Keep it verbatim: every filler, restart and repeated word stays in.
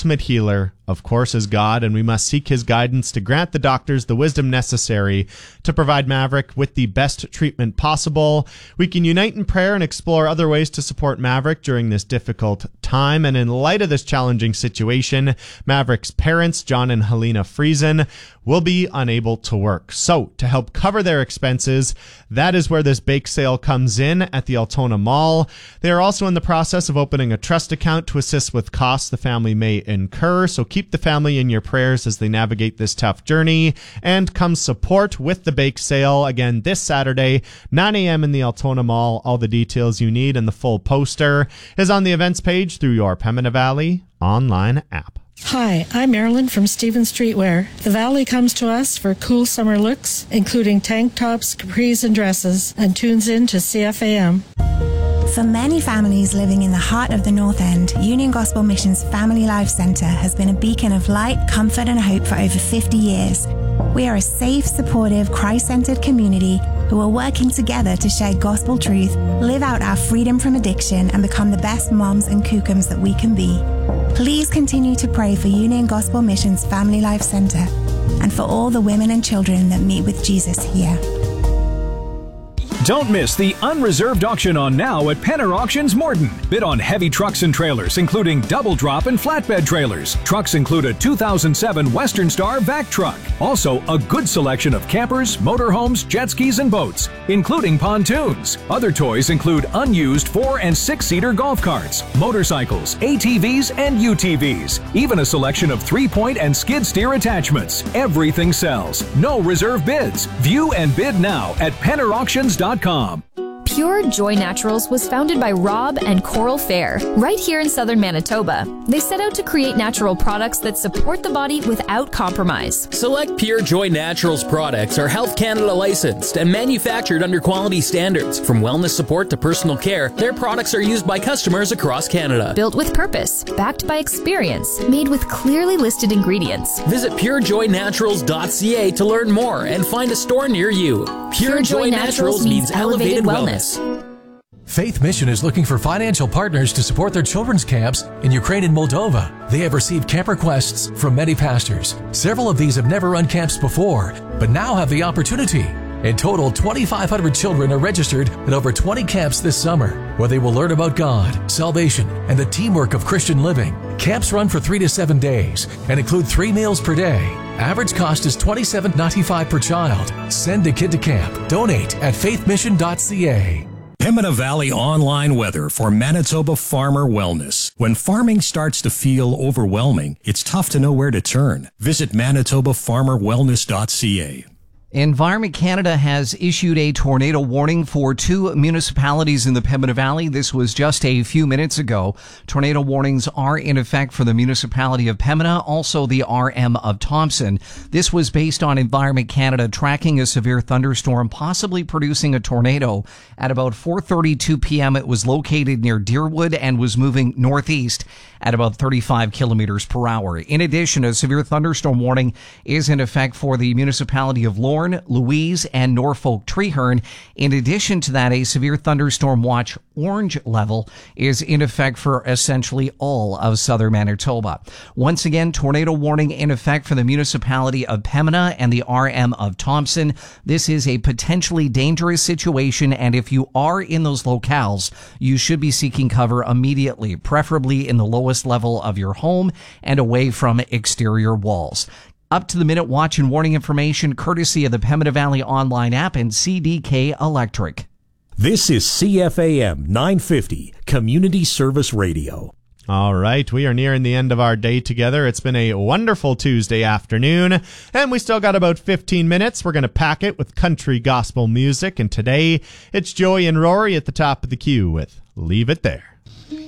ultimate healer, of course, is God, and we must seek his guidance to grant the doctors the wisdom necessary to provide Maverick with the best treatment possible. We can unite in prayer and explore other ways to support Maverick during this difficult time. And in light of this challenging situation, Maverick's parents, John and Helena Friesen, will be unable to work. So, to help cover their expenses, that is where this bake sale comes in at the Altona Mall. They are also in the process of opening a trust account to assist with costs the family may incur. So keep the family in your prayers as they navigate this tough journey. And come support with the bake sale again this Saturday, nine a.m. in the Altona Mall. All the details you need and the full poster is on the events page through your Pembina Valley online app. Hi, I'm Marilyn from Stephen Streetwear. The Valley comes to us for cool summer looks, including tank tops, capris, and dresses, and tunes in to C F A M. For many families living in the heart of the North End, Union Gospel Mission's Family Life Centre has been a beacon of light, comfort, and hope for over fifty years. We are a safe, supportive, Christ-centered community who are working together to share gospel truth, live out our freedom from addiction, and become the best moms and kookums that we can be. Please continue to pray for Union Gospel Mission's Family Life Centre and for all the women and children that meet with Jesus here. Don't miss the unreserved auction on now at Penner Auctions Morden. Bid on heavy trucks and trailers, including double drop and flatbed trailers. Trucks include a two thousand seven Western Star vac truck. Also, a good selection of campers, motorhomes, jet skis, and boats, including pontoons. Other toys include unused four and six-seater golf carts, motorcycles, A T Vs, and U T Vs. Even a selection of three-point and skid steer attachments. Everything sells. No reserve bids. View and bid now at penner auctions dot com. Pure Joy Naturals was founded by Rob and Coral Fair, right here in southern Manitoba. They set out to create natural products that support the body without compromise. Select Pure Joy Naturals products are Health Canada licensed and manufactured under quality standards. From wellness support to personal care, their products are used by customers across Canada. Built with purpose, backed by experience, made with clearly listed ingredients. Visit pure joy naturals dot c a to learn more and find a store near you. Pure, Pure Joy, Joy Naturals means elevated wellness. Faith Mission is looking for financial partners to support their children's camps in Ukraine and Moldova. They have received camp requests from many pastors. Several of these have never run camps before, but now have the opportunity. In total, twenty-five hundred children are registered at over twenty camps this summer, where they will learn about God, salvation, and the teamwork of Christian living. Camps run for three to seven days and include three meals per day. Average cost is twenty-seven dollars and ninety-five cents per child. Send a kid to camp. Donate at faith mission dot c a. Pembina Valley online weather for Manitoba Farmer Wellness. When farming starts to feel overwhelming, it's tough to know where to turn. Visit manitoba farmer wellness dot c a. Environment Canada has issued a tornado warning for two municipalities in the Pembina Valley. This was just a few minutes ago. Tornado warnings are in effect for the municipality of Pembina, also the R M of Thompson. This was based on Environment Canada tracking a severe thunderstorm, possibly producing a tornado. At about four thirty-two p.m., it was located near Deerwood and was moving northeast at about thirty-five kilometers per hour. In addition, a severe thunderstorm warning is in effect for the municipality of Lorne, Louise, and Norfolk Treeherne. In addition to that, a severe thunderstorm watch orange level is in effect for essentially all of southern Manitoba. Once again, tornado warning in effect for the municipality of Pembina and the R M of Thompson. This is a potentially dangerous situation, and if you are in those locales, you should be seeking cover immediately, preferably in the lowest level of your home and away from exterior walls. Up to the minute watch and warning information courtesy of the Pembina Valley online app and C D K Electric. This is C F A M nine fifty, Community Service Radio. All right, we are nearing the end of our day together. It's been a wonderful Tuesday afternoon, and we still got about fifteen minutes. We're going to pack it with country gospel music, and today it's Joey and Rory at the top of the queue with Leave It There.